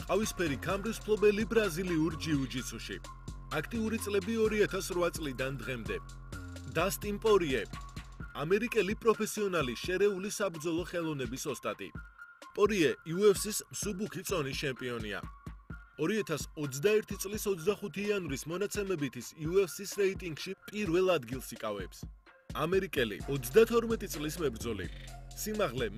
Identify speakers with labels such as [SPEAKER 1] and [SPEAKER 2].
[SPEAKER 1] ყავისფერი ქამრისფლობელი ბრაზილიურ ჯიუ-ჯიტსუში. აქტიური წლები 2008 წლიდან დღემდე. დასტინ პორიე, ამერიკელი პროფესიონალი შერეული საბრძოლო ხელოვნების ოსტატი. პორიე UFC-ს მსუბუქი წონის ჩემპიონია. 2021 წლის 25 იანვრის მონაცემებით ის UFC-ს რეიტინგში პირველ ადგილს იკავებს. ამერიკელი 32 წლის მებრძოლი. სიმაღლე